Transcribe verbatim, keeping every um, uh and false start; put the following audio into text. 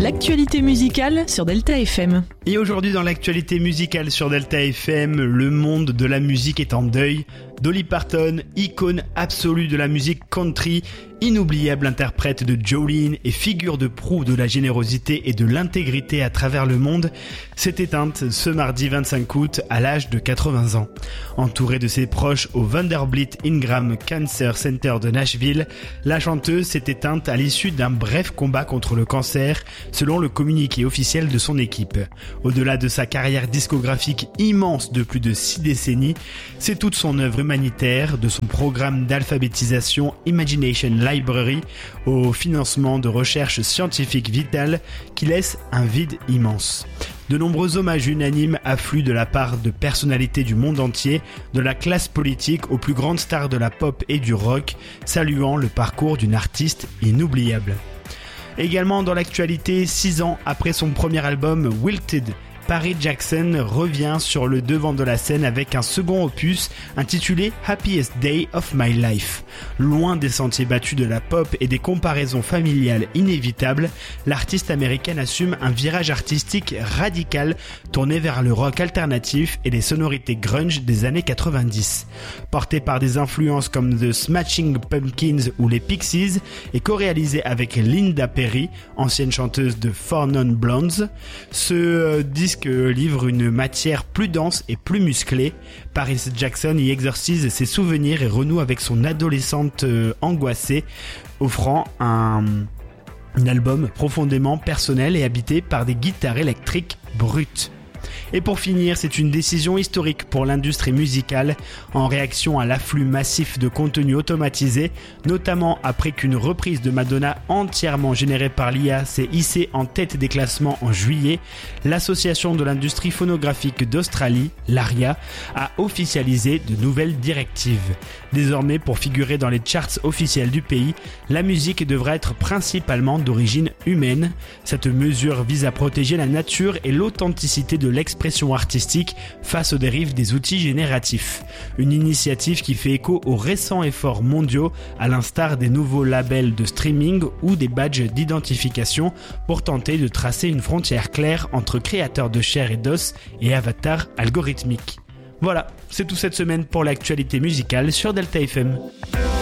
L'actualité musicale sur Delta F M. Et aujourd'hui dans l'actualité musicale sur Delta F M, le monde de la musique est en deuil. Dolly Parton, icône absolue de la musique country, inoubliable interprète de Jolene et figure de proue de la générosité et de l'intégrité à travers le monde, s'est éteinte ce mardi vingt-cinq août à l'âge de quatre-vingts ans. Entourée de ses proches au Vanderbilt Ingram Cancer Center de Nashville, la chanteuse s'est éteinte à l'issue d'un bref combat contre le cancer, selon le communiqué officiel de son équipe. Au-delà de sa carrière discographique immense de plus de six décennies, c'est toute son œuvre humanitaire, de son programme d'alphabétisation Imagination Library au financement de recherches scientifiques vitales qui laisse un vide immense. De nombreux hommages unanimes affluent de la part de personnalités du monde entier, de la classe politique aux plus grandes stars de la pop et du rock, saluant le parcours d'une artiste inoubliable. Également dans l'actualité, six ans après son premier album Wilted, Paris Jackson revient sur le devant de la scène avec un second opus intitulé Happiest Day of My Life. Loin des sentiers battus de la pop et des comparaisons familiales inévitables, l'artiste américaine assume un virage artistique radical tourné vers le rock alternatif et les sonorités grunge des années quatre-vingt-dix. Porté par des influences comme The Smashing Pumpkins ou les Pixies et co-réalisé avec Linda Perry, ancienne chanteuse de Four Non Blondes, ce euh, disque livre une matière plus dense et plus musclée. Paris Jackson y exorcise ses souvenirs et renoue avec son adolescente euh, angoissée, offrant un, un album profondément personnel et habité par des guitares électriques brutes. Et pour finir, c'est une décision historique pour l'industrie musicale en réaction à l'afflux massif de contenu automatisé, notamment après qu'une reprise de Madonna entièrement générée par l'I A s'est hissée en tête des classements en juillet. L'association de l'industrie phonographique d'Australie, l'ARIA, a officialisé de nouvelles directives. Désormais, pour figurer dans les charts officiels du pays, la musique devra être principalement d'origine humaine. Cette mesure vise à protéger la nature et l'authenticité de l'expression artistique face aux dérives des outils génératifs. Une initiative qui fait écho aux récents efforts mondiaux, à l'instar des nouveaux labels de streaming ou des badges d'identification pour tenter de tracer une frontière claire entre créateurs de chair et d'os et avatars algorithmiques. Voilà, c'est tout cette semaine pour l'actualité musicale sur Delta F M.